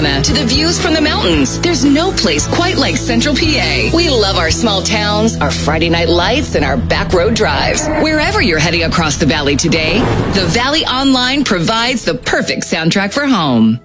Savannah to the views from the mountains. There's no place quite like Central PA. We love our small towns, our Friday night lights, and our back road drives. Wherever you're heading across the valley today, the Valley Online provides the perfect soundtrack for home.